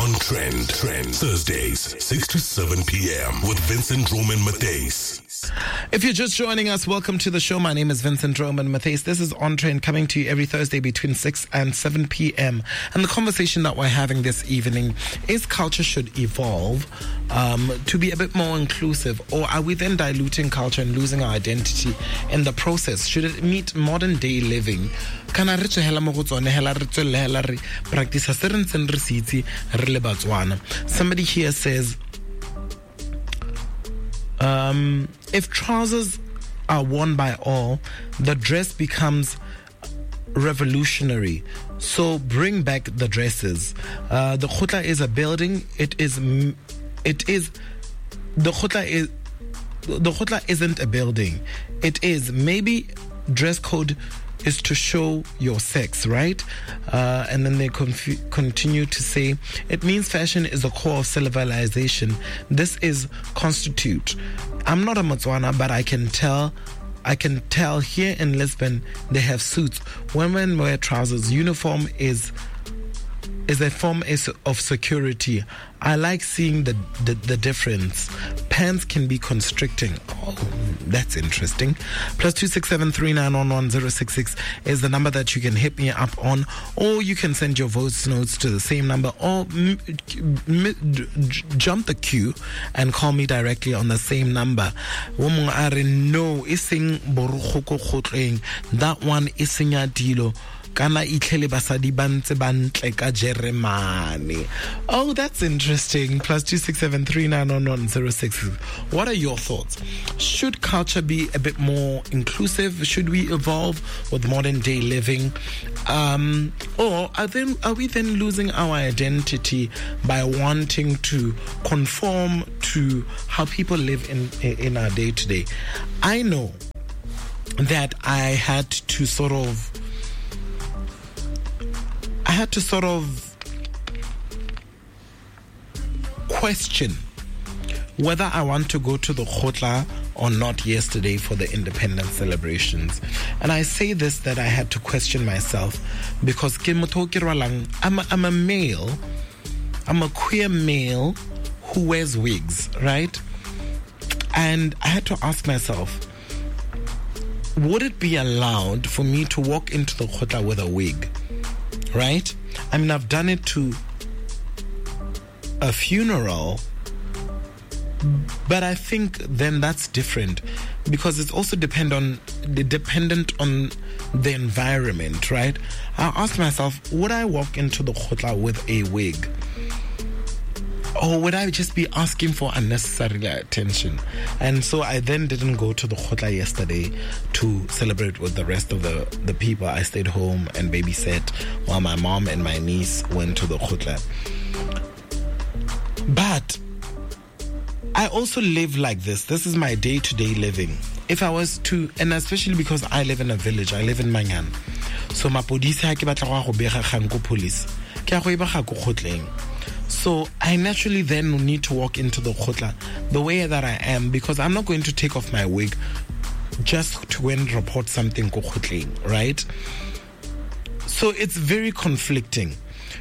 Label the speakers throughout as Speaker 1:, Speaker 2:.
Speaker 1: On Trend, Thursdays, 6 to 7 p.m. with Vincent Roman Matthijs.
Speaker 2: If you're just joining us, welcome to the show. My name is Vincent Roman Matthijs. This is On Trend, coming to you every Thursday between 6 and 7 p.m. And the conversation that we're having this evening is culture should evolve to be a bit more inclusive, or are we then diluting culture and losing our identity in the process? Should it meet modern day living? Somebody here says, if trousers are worn by all, the dress becomes revolutionary. So bring back the dresses. The khutla is a building. The khutla isn't a building. It is maybe dress code is to show your sex, right? And then they continue to say, it means fashion is the core of civilization. This is constitute. I'm not a Motswana, but I can tell here in Lisbon they have suits. Women wear trousers. Uniform is a form of security. I like seeing the difference. Pants can be constricting. Oh, that's interesting. +26739111066 is the number that you can hit me up on, or you can send your voice notes to the same number, or jump the queue and call me directly on the same number. That one is dilo. Oh, that's interesting. +26739111066. What are your thoughts? Should culture be a bit more inclusive? Should we evolve with modern day living? Or are we then losing our identity by wanting to conform to how people live in our day to day? I know that I had to sort of question whether I want to go to the khotla or not yesterday for the independence celebrations. And I say this, that I had to question myself, because I'm a male, I'm a queer male who wears wigs, right? And I had to ask myself, would it be allowed for me to walk into the khotla with a wig? Right? I mean, I've done it to a funeral, but I think then that's different, because it's also dependent on the environment, right? I asked myself, would I walk into the khotla with a wig? Or would I just be asking for unnecessary attention? And so I then didn't go to the khotla yesterday to celebrate with the rest of the people. I stayed home and babysat while my mom and my niece went to the khotla. But I also live like this. This is my day-to-day living. If I was to, and especially because I live in a village, I live in Mangan. So mapodisi ha ke batla go bega kgang ko police, ke a go ibega ko khotleng. So I naturally then need to walk into the khotla the way that I am, because I'm not going to take off my wig just to go and report something ko khotleng, right? So it's very conflicting.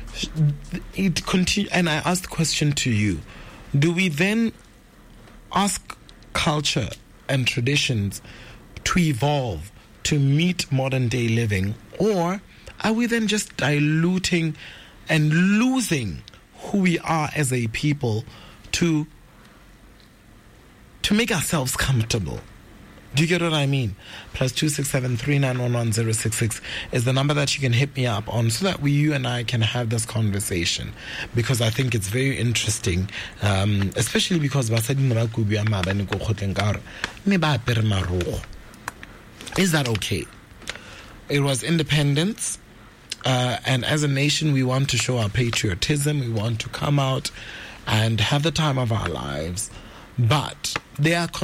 Speaker 2: And I ask the question to you: do we then ask culture and traditions to evolve to meet modern day living, or are we then just diluting and losing who we are as a people to make ourselves comfortable? Do you get what I mean? +26739111066 is the number that you can hit me up on, so that you and I can have this conversation, because I think it's very interesting, especially because is that okay? It was independence, and as a nation we want to show our patriotism. We want to come out and have the time of our lives, but there are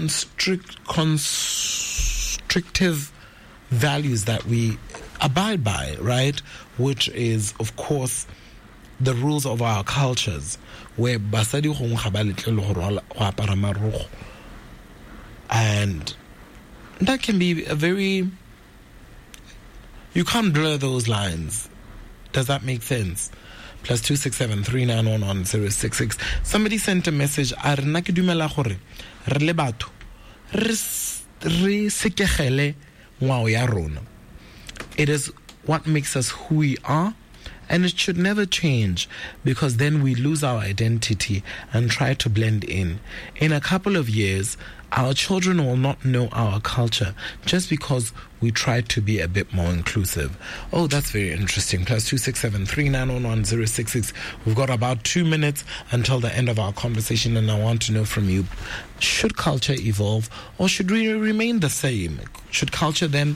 Speaker 2: constrictive values that we abide by, right? Which is, of course, the rules of our cultures, where basadi go apara marukgo, and that can be a very, you can't blur those lines. Does that make sense? +267 3911 066. Somebody sent a message. A re nna ke dumela gore re le batho re sekegele ngwao ya rona. It is what makes us who we are, and it should never change, because then we lose our identity and try to blend in. In a couple of years, our children will not know our culture just because we try to be a bit more inclusive. Oh, that's very interesting. +267 3911 066. We've got about 2 minutes until the end of our conversation, and I want to know from you, should culture evolve or should we remain the same? Should culture then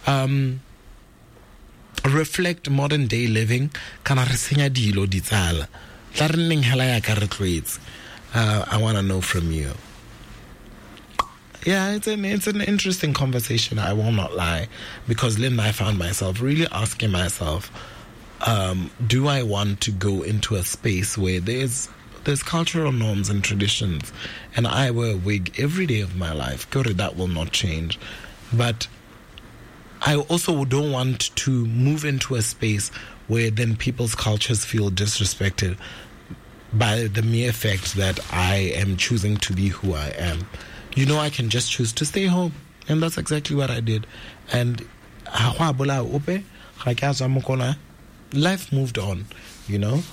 Speaker 2: reflect modern day living? Kana re senya dilo di tsala. Tla re nneng hela ya ka re tloetse. I want to know from you. Yeah, it's an interesting conversation, I will not lie, because Lynn, I found myself really asking myself, do I want to go into a space where there's cultural norms and traditions, and I wear a wig every day of my life? Good, that will not change. But I also don't want to move into a space where then people's cultures feel disrespected by the mere fact that I am choosing to be who I am. You know, I can just choose to stay home, and that's exactly what I did. And life moved on, you know.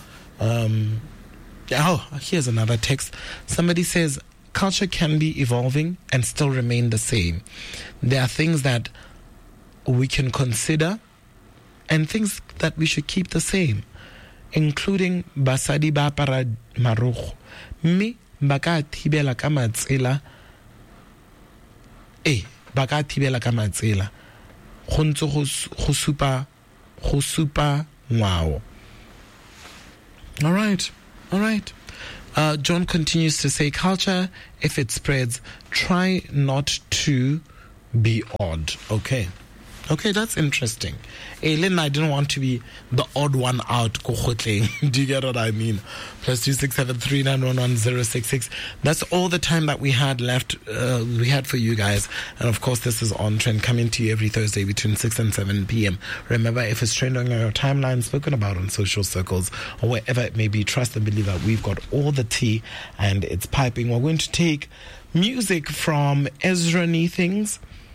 Speaker 2: Here's another text. Somebody says, culture can be evolving and still remain the same. There are things that we can consider and things that we should keep the same, including basadi ba para marukh. Me baka thibela ka matsela. Baka thibela ka matsela. Go ntse go supa ngwao. All right. John continues to say, culture, if it spreads, try not to be odd. Okay, that's interesting. Lynn, I didn't want to be the odd one out. Do you get what I mean? +267 3911 066. That's all the time that we had left. We had for you guys. And of course, this is On Trend, coming to you every Thursday between 6 and 7 p.m. Remember, if it's trending on your timeline, spoken about on social circles, or wherever it may be, trust and believe that we've got all the tea and it's piping. We're going to take music from Ezra Neethings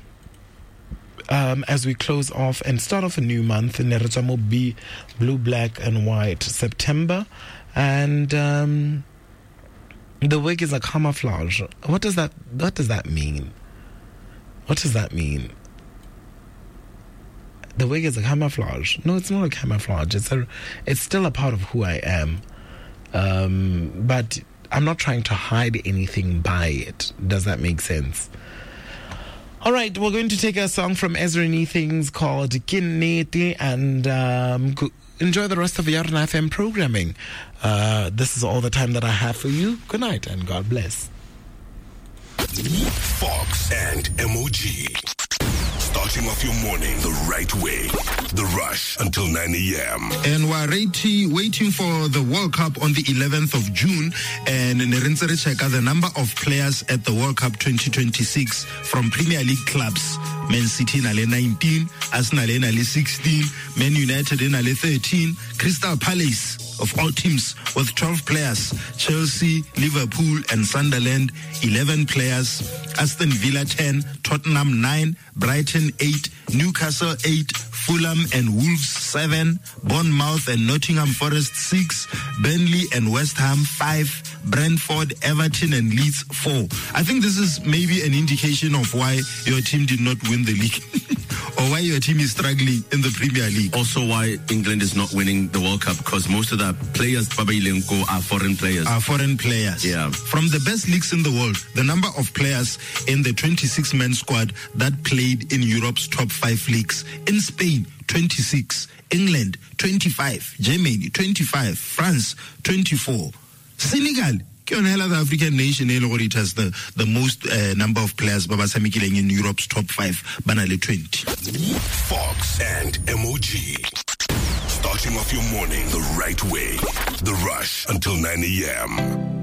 Speaker 2: as we close off and start off a new month in Neretsamo B, Blue, Black and White, September. And the wig is a camouflage. What does that mean? What does that mean? The wig is a camouflage. No, it's not a camouflage. It's still a part of who I am. But I'm not trying to hide anything by it. Does that make sense? All right, we're going to take a song from Ezra Neethings called Kinnete, and enjoy the rest of your FM programming. This is all the time that I have for you. Good night and God bless.
Speaker 1: Fox and MOG. Starting off your morning the right way. The Rush until 9 a.m.
Speaker 3: And we're waiting for the World Cup on the 11th of June. And the number of players at the World Cup 2026 from Premier League clubs. Man City nale 19, Arsenal nale 16, Man United nale 13, Crystal Palace of all teams with 12 players, Chelsea, Liverpool and Sunderland 11 players, Aston Villa 10, Tottenham 9, Brighton 8, Newcastle 8, Fulham and Wolves 7, Bournemouth and Nottingham Forest 6, Burnley and West Ham 5, Brentford, Everton and Leeds 4. I think this is maybe an indication of why your team did not win the league or why your team is struggling in the Premier League.
Speaker 4: Also why England is not winning the World Cup, because most of the players are foreign players. Yeah.
Speaker 3: From the best leagues in the world, the number of players in the 26-man squad that played in Europe's top 5 leagues. In Spain, 26. England, 25. Germany, 25. France, 24. Senegal, the African nation, it has the most number of players in Europe's top 5, banale 20.
Speaker 1: Fox and MOG. Starting off your morning the right way. The Rush until 9 a.m.